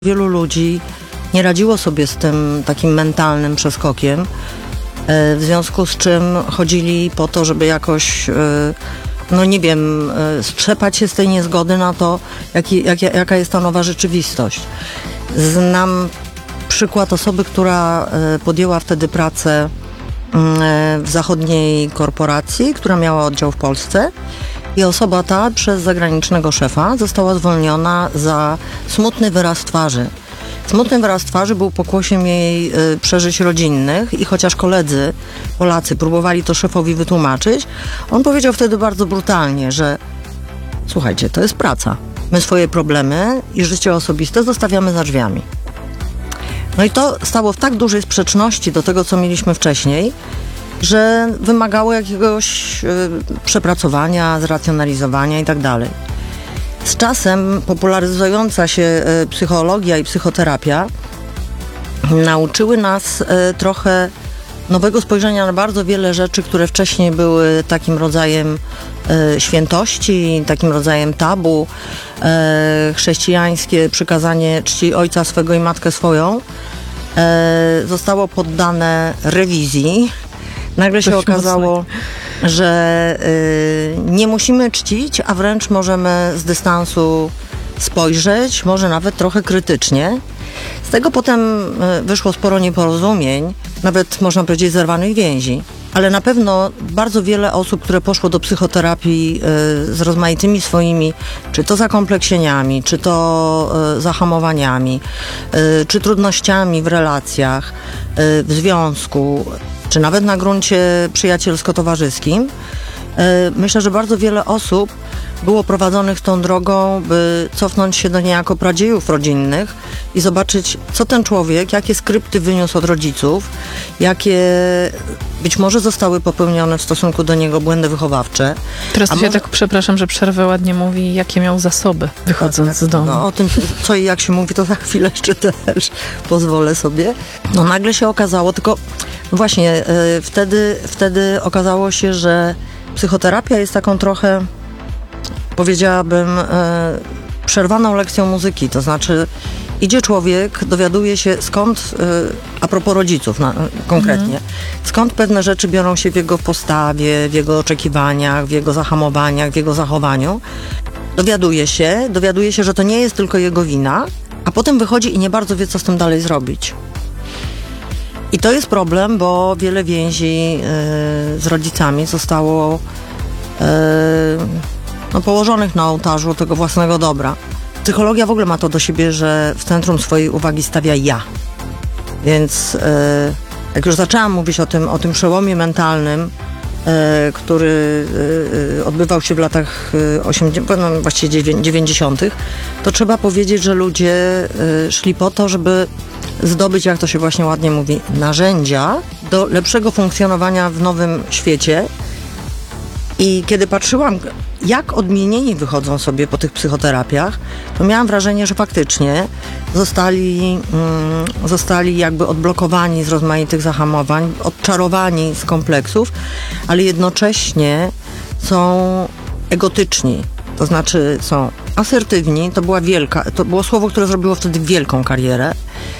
Wielu ludzi nie radziło sobie z tym takim mentalnym przeskokiem, w związku z czym chodzili po to, żeby jakoś, no nie wiem, strzepać się z tej niezgody na to, jaka jest ta nowa rzeczywistość. Znam przykład osoby, która podjęła wtedy pracę w zachodniej korporacji, która miała oddział w Polsce. I osoba ta przez zagranicznego szefa została zwolniona za smutny wyraz twarzy. Smutny wyraz twarzy był pokłosiem jej przeżyć rodzinnych i chociaż koledzy Polacy próbowali to szefowi wytłumaczyć, on powiedział wtedy bardzo brutalnie, że słuchajcie, to jest praca. My swoje problemy i życie osobiste zostawiamy za drzwiami. No i to stało w tak dużej sprzeczności do tego, co mieliśmy wcześniej, że wymagało jakiegoś przepracowania, zracjonalizowania i tak dalej. Z czasem popularyzująca się psychologia i psychoterapia nauczyły nas trochę nowego spojrzenia na bardzo wiele rzeczy, które wcześniej były takim rodzajem świętości, takim rodzajem tabu. Chrześcijańskie przykazanie czci ojca swego i matkę swoją zostało poddane rewizji. Nagle się okazało, że nie musimy czcić, a wręcz możemy z dystansu spojrzeć, może nawet trochę krytycznie. Z tego potem wyszło sporo nieporozumień, nawet można powiedzieć zerwanych więzi. Ale na pewno bardzo wiele osób, które poszło do psychoterapii z rozmaitymi swoimi, czy to zakompleksieniami, czy to zahamowaniami, czy trudnościami w relacjach, w związku, czy nawet na gruncie przyjacielsko-towarzyskim. Myślę, że bardzo wiele osób było prowadzonych tą drogą, by cofnąć się do niejako pradziejów rodzinnych i zobaczyć, co ten człowiek, jakie skrypty wyniósł od rodziców, jakie być może zostały popełnione w stosunku do niego błędy wychowawcze. Teraz się tak, przepraszam, że przerwę, ładnie mówi, jakie miał zasoby wychodząc z domu. No, o tym, co i jak się mówi, to za chwilę jeszcze też pozwolę sobie. No nagle się okazało, tylko właśnie wtedy okazało się, że psychoterapia jest taką trochę, powiedziałabym, przerwaną lekcją muzyki. To znaczy idzie człowiek, dowiaduje się skąd, a propos rodziców konkretnie, skąd pewne rzeczy biorą się w jego postawie, w jego oczekiwaniach, w jego zahamowaniach, w jego zachowaniu. Dowiaduje się, że to nie jest tylko jego wina, a potem wychodzi i nie bardzo wie, co z tym dalej zrobić. I to jest problem, bo wiele więzi z rodzicami zostało położonych na ołtarzu tego własnego dobra. Psychologia w ogóle ma to do siebie, że w centrum swojej uwagi stawia ja. Więc jak już zaczęłam mówić o tym przełomie mentalnym, który odbywał się w latach 90., to trzeba powiedzieć, że ludzie szli po to, żeby zdobyć, jak to się właśnie ładnie mówi, narzędzia do lepszego funkcjonowania w nowym świecie. I kiedy patrzyłam, jak odmienieni wychodzą sobie po tych psychoterapiach, to miałam wrażenie, że faktycznie zostali jakby odblokowani z rozmaitych zahamowań, odczarowani z kompleksów, ale jednocześnie są egotyczni. To znaczy są asertywni, to było słowo, które zrobiło wtedy wielką karierę.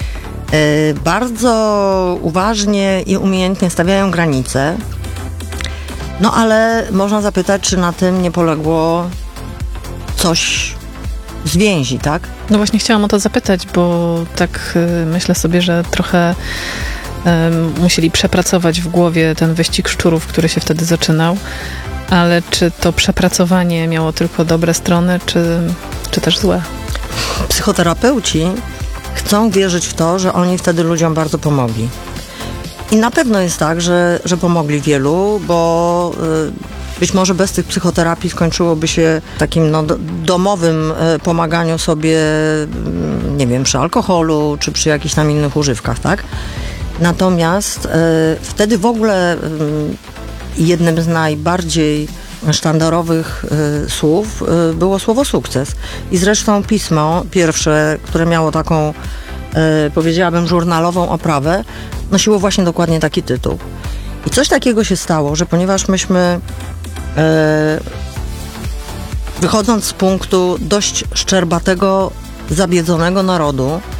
Bardzo uważnie i umiejętnie stawiają granice. No ale można zapytać, czy na tym nie poległo coś z więzi, tak? No właśnie chciałam o to zapytać, bo tak myślę sobie, że trochę musieli przepracować w głowie ten wyścig szczurów, który się wtedy zaczynał. Ale czy to przepracowanie miało tylko dobre strony, czy też złe? Psychoterapeuci chcą wierzyć w to, że oni wtedy ludziom bardzo pomogli. I na pewno jest tak, że pomogli wielu, bo być może bez tych psychoterapii skończyłoby się takim domowym pomaganiu sobie, nie wiem, przy alkoholu, czy przy jakichś tam innych używkach, tak? Natomiast wtedy w ogóle jednym z najbardziej sztandarowych słów było słowo sukces. I zresztą pismo pierwsze, które miało taką, powiedziałabym, żurnalową oprawę, nosiło właśnie dokładnie taki tytuł. I coś takiego się stało, że ponieważ myśmy wychodząc z punktu dość szczerbatego, zabiedzonego narodu,